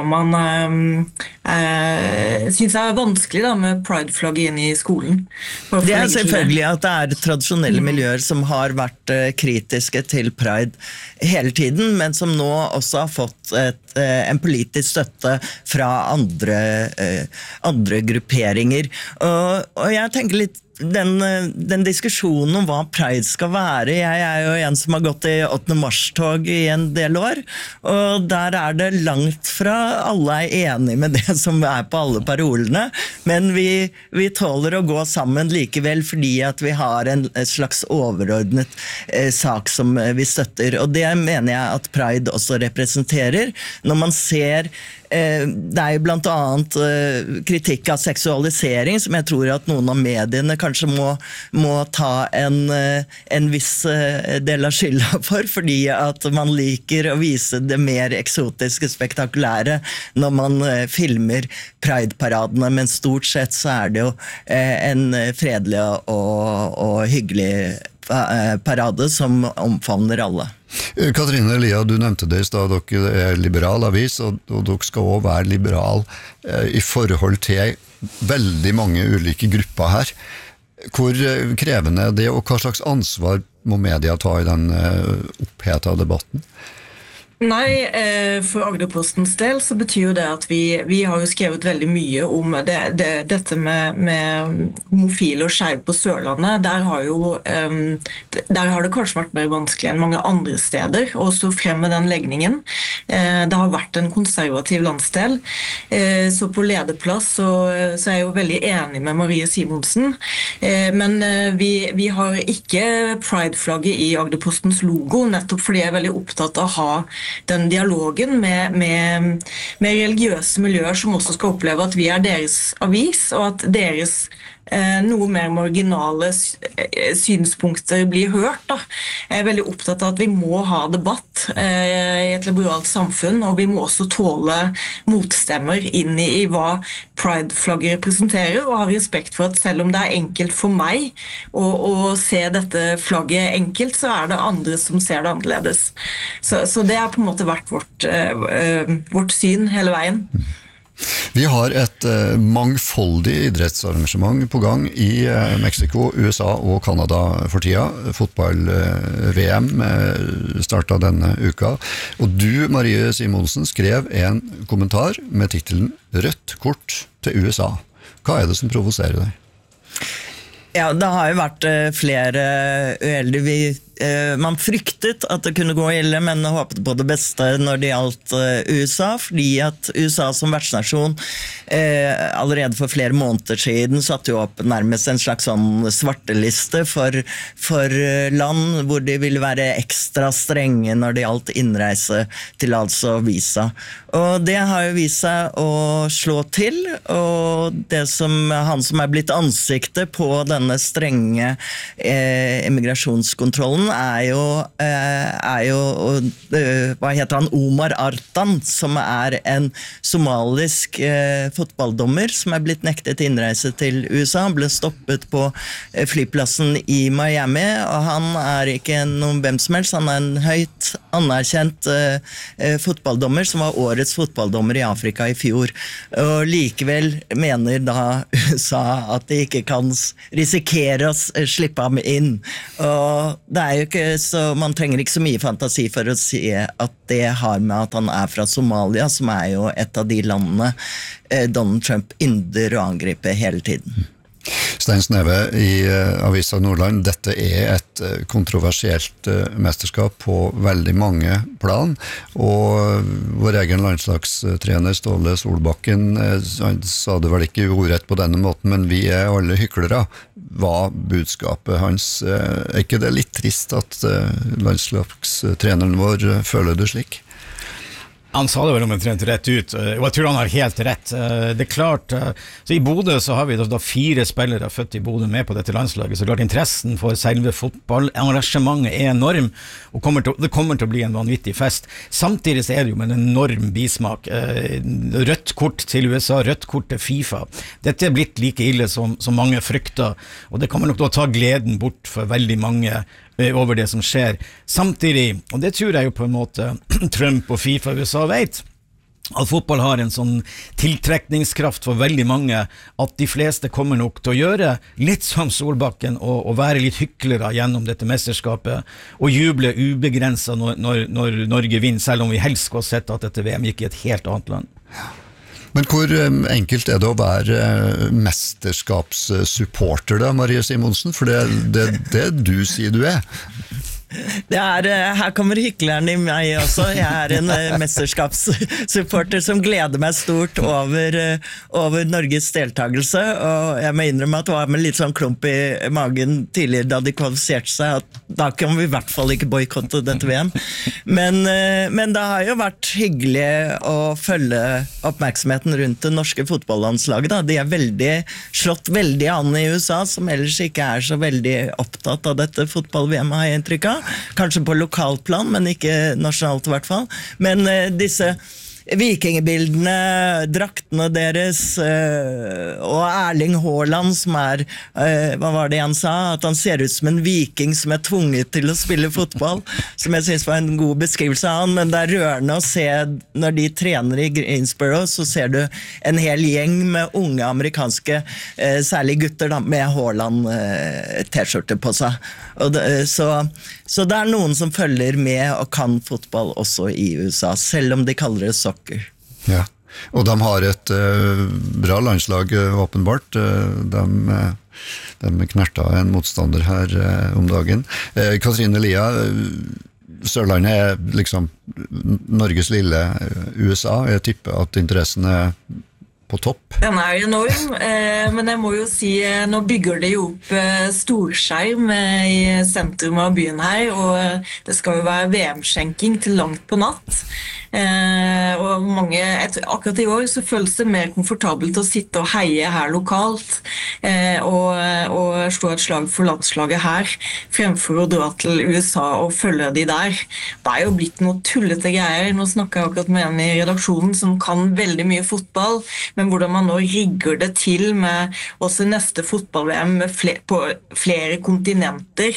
synes vanskelig da, med Pride-flagget inn i skolen. Det selvfølgelig at det tradisjonelle miljøer som har vært kritiske til Pride hele tiden, men som nå også har fått en politisk støtte fra andre grupperinger. Og jeg tenker litt den diskusjonen om hva Pride skal være. Jeg jo en som har gått i 8. mars-tog i en del år, og der det langt fra alle enige med det som på alle parolene, men vi tåler å gå sammen likevel fordi at vi har en slags overordnet sak som vi støtter, og det mener jeg at Pride også representerer. Når man ser det jo blant annet kritikk av seksualisering, som jeg tror at noen av mediene kanskje må ta en viss del av skylda for, fordi at man liker å vise det mer eksotiske, spektakulære når man filmer Pride-paradene, men stort sett så det jo en fredelig og hyggelig parade som omfavner alle. Katrine Lia, du nevnte det i sted, dere liberal avis, og dere skal også være liberal i forhold til veldig mange ulike grupper her. Hvor krevende det, og hva slags ansvar må media ta i den oppheta debatten? Nei, for Agderpostens del så betyr jo det at vi har jo skrevet veldig mye om dette med homofile og skeive på Sørlandet. Der har det kanskje vært mer vanskelig enn mange andre steder å stå frem med den legningen. Det har vært en konservativ landsdel, så på lederplass så jeg jo veldig enig med Marie Simonsen, men vi har ikke Pride-flagget i Agderpostens logo, nettopp fordi jeg er veldig opptatt av å ha den dialogen med religiøse miljøer som også skal oppleve at vi deres avis, og at deres noe mer marginale synspunkter blir hørt. Da. Jeg er veldig opptatt av at vi må ha debatt i et liberalt samfunn, og vi må også tåle motstemmer inn i hva Pride-flagget representerer, og ha respekt for at selv om det enkelt for meg å se dette flagget enkelt, så det andre som ser det annerledes. Så det på en måte vært vårt syn hele veien. Vi har et mangfoldig idrettsarrangement på gang i Mexico, USA og Kanada for tida. Fotball-VM startet denne uka. Og du, Marie Simonsen, skrev en kommentar med titelen «Rødt kort til USA». Hva det som provoserer deg? Ja, det har jo vært flere uheldige. Man fryktet at det kunne gå ille, men håpet på det beste når det gjaldt USA, fordi at USA som vertsnasjon allerede for flere måneder siden satte jo opp nærmest en slags sånn svarteliste for land hvor de ville være ekstra strenge når det gjaldt innreise til altså visa. Og det har jo vist seg å slå til, og det han som blitt ansiktet på denne strenge immigrasjonskontrollen er jo hva heter han, Omar Artan, som en somalisk fotballdommer som blitt nektet innreise til USA. Han ble stoppet på flyplassen i Miami, og han ikke noen hvem som helst, han en høyt anerkjent fotballdommer som var årets fotballdommer i Afrika i fjor. Og likevel mener da USA at de ikke kan risikere å slippe ham inn. Og det jo ikke så man trenger ikke så mye fantasi for å si at det har med at han fra Somalia, som jo et av de landene Donald Trump ynder å angripe hele tiden. Stein Sneve i Avisa Nordland, dette et kontroversielt mesterskap på veldig mange plan, og vår egen landslagstrener Ståle Solbakken han sa det vel ikke ordrett på denne måten, men vi alle hyklere. Hva budskapet hans? Ikke det litt trist at landslagstreneren vår føler det slik? Han sa det vel omtrent rett ut, og jeg tror han har helt rett. Det klart, så i Bodø så har vi da 4 spillere født i Bodø med på dette landslaget, så klart interessen for selve fotballengasjementet enorm, og det kommer til å bli en vanvittig fest. Samtidig så det jo med en enorm bismak. Rødt kort til USA, rødt kort til FIFA. Dette blitt like ille som mange frykter, og det kommer nok til å ta gleden bort for veldig mange over det som skjer. Samtidig, og det tror jeg jo på en måte Trump og FIFA og USA vet, at fotball har en sånn tiltrekningskraft for veldig mange, at de fleste kommer nok til å gjøre litt som Solbakken og være litt hyklere gjennom dette mesterskapet, og juble ubegrenset når Norge vinner, selv om vi helst skulle ha sett at dette VM gikk i et helt annet land. Men hvor enkelt det å være mesterskapssupporter da, Marie Simonsen? For det du sier du her kommer hykleren i meg også. Jeg en mesterskapssupporter som gleder meg stort over Norges deltagelse, og jeg må innrømme at det var med litt sånn klump i magen tidligere da de kvalifiserte seg, at da kan vi i hvert fall ikke boykotte dette VM. Men det har jo vært hyggelig å følge oppmerksomheten rundt det norske fotballandslaget. Da. De slått veldig an i USA, som ellers ikke så veldig opptatt av dette fotball-VM, har jeg inntrykk av. Kanskje på lokalplan, men ikke nasjonalt i hvert fall. Men disse vikingbildene, draktene deres, og Erling Haaland som hva var det han sa? At han ser ut som en viking som tvunget til å spille fotball, som jeg synes var en god beskrivelse av han, men det rørende å se når de trener i Greensboro, så ser du en hel gjeng med unge amerikanske, særlig gutter da, med Haaland t-skjorte på seg. Så det noen som følger med og kan fotball også i USA, selv om de kaller det soccer. Ja, og de har et bra landslag åpenbart. De knerta en motstander her om dagen. Katrine Lia, Sørlandet liksom Norges lille USA. Jeg tipper at interessen på topp. Den enorm, men jeg må jo si, nå bygger det jo opp storskjerm i sentrum av byen her, og det skal jo være VM-skjenking til langt på natt. Og akkurat i år så føles det mer komfortabelt å sitte og heie her lokalt og slå et slag for landslaget her fremfor å dra til USA og følge de der. Det jo blitt noe tullete greier. Nå snakker jeg akkurat med en i redaksjonen som kan veldig mye fotball, men hvordan man nå rigger det til med også neste fotball-VM på flere kontinenter,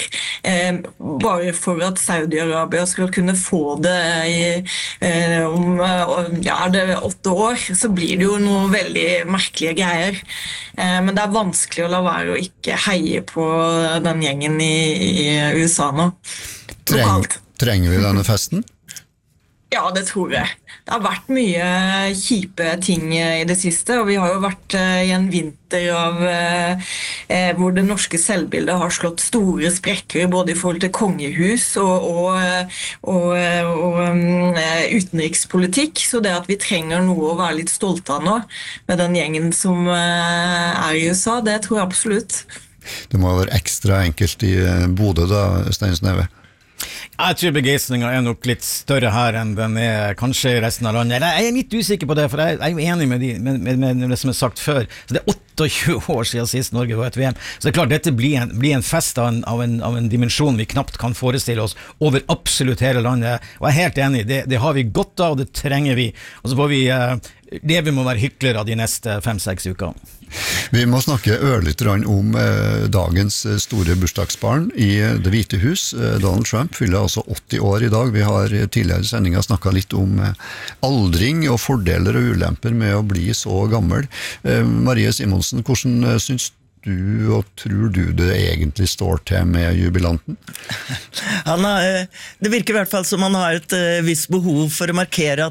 bare for at Saudi-Arabia skal kunne få det om det 8 år, så blir det jo noe veldig merkelige greier. Men det vanskelig å la være å ikke heie på den gjengen i USA nå. Trenger vi denne festen? Ja, det tror jeg. Det har vært mye kjipe ting i det siste, og vi har jo vært i en vinter av hvor det norske selvbildet har slått store sprekker, både i forhold til kongehus og utenrikspolitikk, så det at vi trenger noe å være litt stolte av nå, med den gjengen som i USA, det tror jeg absolutt. Det må være ekstra enkelt i Bodø da, Stein Sneve. Jeg tror begeistringen nok litt større her enn den kanskje i resten av landet. Jeg litt usikker på det, for jeg jo enig med det som sagt før. Så det 28 år siden sist Norge var et VM. Så det klart, dette blir en fest av en dimensjon vi knapt kan forestille oss over absolutt hele landet. Og jeg helt enig, det har vi godt av, og det trenger vi. Og så får vi leve med å være hyklere de neste 5-6 ukene. Vi må snakke ørlite om dagens store bursdagsbarn i Det hvite hus. Donald Trump fyller altså 80 år i dag. Vi har tidligere i sendingen snakket litt om aldring og fordeler og ulemper med å bli så gammel. Marie Simonsen, hvordan synes du og tror du det egentlig står til med jubilanten? Det virker i hvert fall som han har et visst behov for å markere